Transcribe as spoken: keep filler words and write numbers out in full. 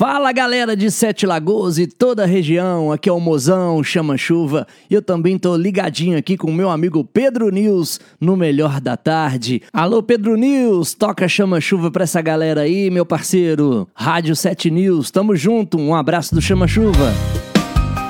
Fala galera de Sete Lagoas e toda a região, aqui é o Mozão, Chama Chuva, e eu também tô ligadinho aqui com o meu amigo Pedro News no Melhor da Tarde. Alô Pedro News, toca Chama Chuva pra essa galera aí, meu parceiro. Rádio Sete News, tamo junto, um abraço do Chama Chuva.